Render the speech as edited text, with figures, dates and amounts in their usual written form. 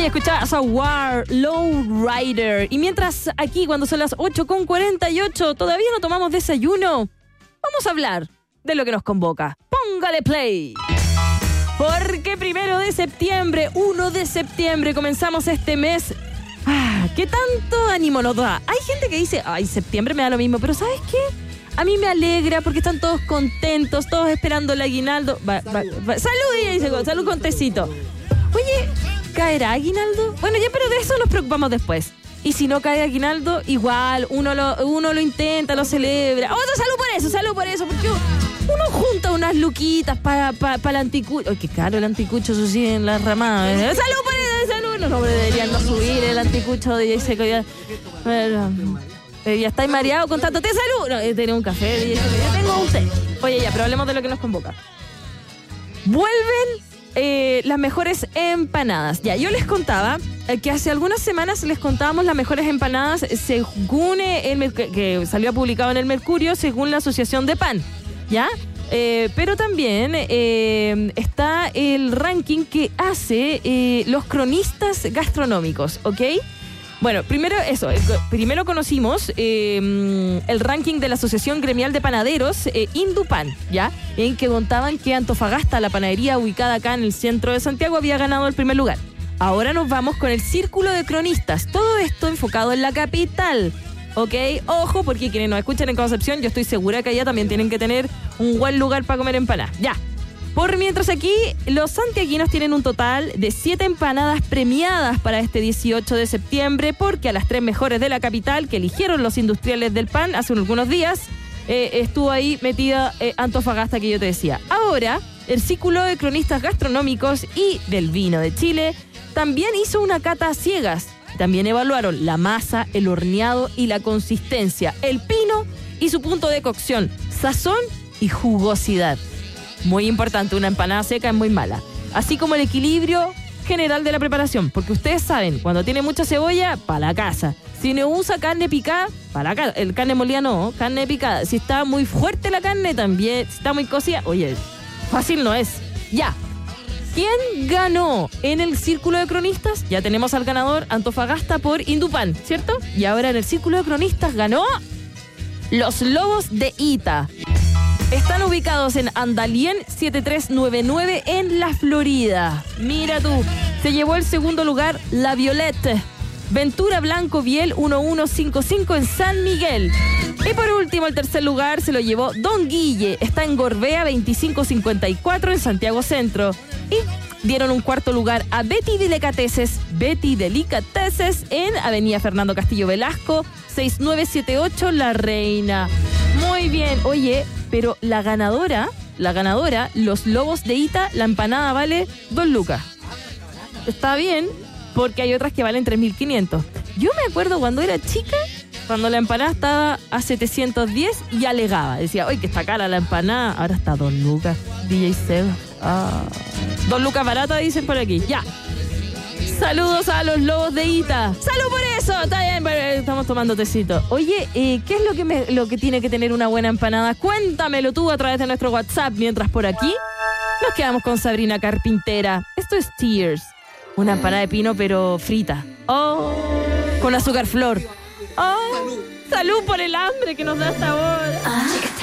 Escuchás a War, Lowrider. Y mientras aquí, cuando son las 8:48, todavía no tomamos desayuno, vamos a hablar de lo que nos convoca. Póngale play. Porque 1 de septiembre, comenzamos este mes. ¿Qué tanto ánimo nos da? Hay gente que dice, ay, septiembre me da lo mismo, pero ¿sabes qué? A mí me alegra porque están todos contentos, todos esperando el aguinaldo. Salud, y dice, salud con tecito. Oye, ¿caerá aguinaldo? Bueno, ya, pero de eso nos preocupamos después. Y si no cae aguinaldo, igual, uno lo intenta, lo celebra. Salud por eso, porque uno junta unas luquitas para el anticucho. Ay, qué caro el anticucho, eso sí, en las ramadas. ¡Salud por eso! ¡Salud! No, deberían no subir el anticucho de Seco. Ya estáis mareado con tanto té. ¡Salud! No, tiene un café de Seco. Ya tengo un té. Oye, ya, pero hablemos de lo que nos convoca. Vuelven las mejores empanadas. Ya, yo les contaba que hace algunas semanas les contábamos las mejores empanadas según que salió publicado en el Mercurio, según la Asociación de Pan, ¿ya? Pero también está el ranking que hace los cronistas gastronómicos, ¿ok? Bueno, primero conocimos el ranking de la Asociación Gremial de Panaderos, Indupan, ¿ya? En que contaban que Antofagasta, la panadería ubicada acá en el centro de Santiago, había ganado el primer lugar. Ahora nos vamos con el Círculo de Cronistas, todo esto enfocado en la capital, ¿ok? Ojo, porque quienes nos escuchan en Concepción, yo estoy segura que allá también tienen que tener un buen lugar para comer empanadas, ya. Por mientras aquí, los santiaguinos tienen un total de 7 empanadas premiadas para este 18 de septiembre, porque a las 3 mejores de la capital que eligieron los industriales del pan hace algunos días, estuvo ahí metida Antofagasta, que yo te decía. Ahora, el Círculo de Cronistas Gastronómicos y del Vino de Chile también hizo una cata a ciegas. También evaluaron la masa, el horneado y la consistencia, el pino y su punto de cocción, sazón y jugosidad. Muy importante, una empanada seca es muy mala. Así como el equilibrio general de la preparación, porque ustedes saben, cuando tiene mucha cebolla, para la casa. Si no usa carne picada, para la casa. El carne molida no, carne picada. Si está muy fuerte la carne, también. Si está muy cocida, oye, fácil no es. Ya. ¿Quién ganó en el Círculo de Cronistas? Ya tenemos al ganador, Antofagasta por Indupan, ¿cierto? Y ahora en el Círculo de Cronistas ganó los Lobos de Ita. Están ubicados en Andalien 7399 en La Florida. Mira tú, se llevó el segundo lugar La Violette. Ventura Blanco Biel 1155 en San Miguel. Y por último, el tercer lugar se lo llevó Don Guille. Está en Gorbea 2554 en Santiago Centro. Y dieron un cuarto lugar a Betty Delicateces en Avenida Fernando Castillo Velasco 6978 La Reina. Muy bien, oye, pero la ganadora, los Lobos de Ita, la empanada vale 2 lucas. Está bien, porque hay otras que valen 3.500. Yo me acuerdo cuando era chica, cuando la empanada estaba a 710 y alegaba. Decía, oye, que está cara la empanada. Ahora está 2 lucas, DJ Seba. 2 lucas barata, dicen por aquí. Ya. Saludos a los Lobos de Ita. ¡Salud por eso! Está bien, estamos tomando tecito. Oye, ¿qué es lo que tiene que tener una buena empanada? Cuéntamelo tú a través de nuestro WhatsApp. Mientras por aquí nos quedamos con Sabrina Carpintera. Esto es Tears. Una empanada de pino, pero frita. ¡Oh! Con azúcar flor. ¡Oh! ¡Salud por el hambre que nos da hasta ahora!